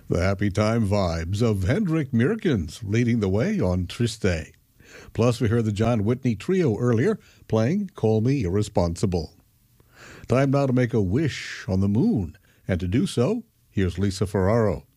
The happy time vibes of Hendrik Mirkens leading the way on Triste. Plus, we heard the John Whitney Trio earlier playing Call Me Irresponsible. Time now to make a wish on the moon. And to do so, here's Lisa Ferraro.